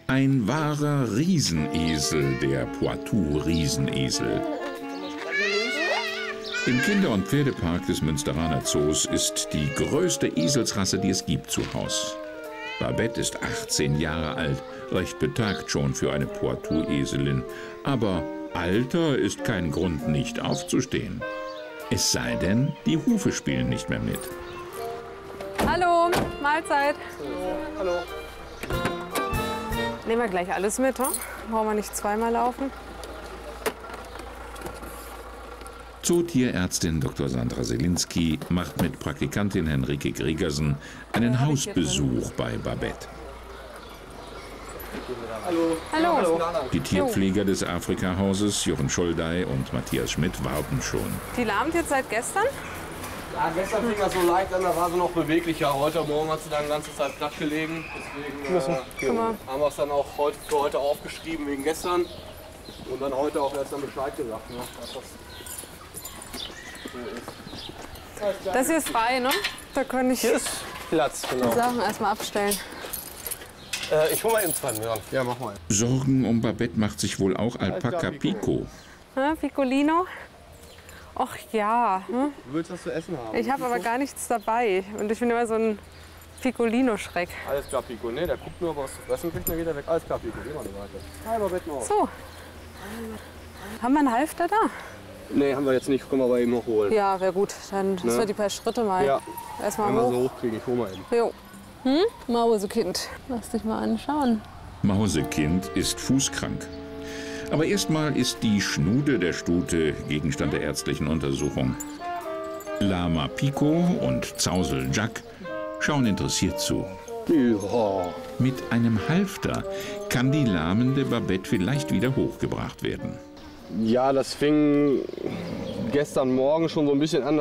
Ein wahrer Riesenesel, der Poitou-Riesenesel. Im Kinder- und Pferdepark des Münsteraner Zoos ist die größte Eselsrasse, die es gibt, zu Haus. Babette ist 18 Jahre alt, recht betagt schon für eine Poitou-Eselin. Aber Alter ist kein Grund, nicht aufzustehen. Es sei denn, die Hufe spielen nicht mehr mit. Hallo, Mahlzeit. Hallo. Nehmen wir gleich alles mit, hm? Brauchen wir nicht zweimal laufen. Zootierärztin Dr. Sandra Selinski macht mit Praktikantin Henrike Gregersen einen Hausbesuch bei Babette. Hallo. Hallo. Die Tierpfleger des Afrika-Hauses, Jochen Scholdey und Matthias Schmidt, warten schon. Die lahmt jetzt seit gestern? Ja, gestern fing das so leicht an, da war sie noch beweglicher. Heute Morgen hat sie dann die ganze Zeit platt gelegen. Deswegen haben wir es dann auch für heute aufgeschrieben wegen gestern. Und dann heute auch erst dann Bescheid gesagt, ne, was das so ist. Das hier ist frei, ne? Da kann ich Hier ist Platz, die genau. Sachen erstmal abstellen. Ich hol mal eben 2 Minuten. Ja, mach mal. Sorgen um Babette macht sich wohl auch Alpaka Pico. Ja, Piccolino? Ach ja. Hm? Du willst was zu essen haben? Ich habe aber gar nichts dabei. Und ich bin immer so ein Piccolino-Schreck. Alles klar, Pico. Ne, der guckt nur, was zu fressen kriegt, dann geht er weg. Alles klar, Pico. Geh mal weiter. Hi, Babette noch. So. Haben wir einen Halfter da? Ne, haben wir jetzt nicht. Können wir aber eben noch holen. Ja, wäre gut. Dann müssen wir die paar Schritte mal Ja. erstmal Wenn wir hoch. so hochkriegen, ich hol mal eben. Jo. Mausekind. Lass dich mal anschauen. Mausekind ist fußkrank. Aber erstmal ist die Schnude der Stute Gegenstand der ärztlichen Untersuchung. Lama Pico und Zausel Jack schauen interessiert zu. Ja. Mit einem Halfter kann die lahmende Babette vielleicht wieder hochgebracht werden. Ja, das fing gestern Morgen schon so ein bisschen an.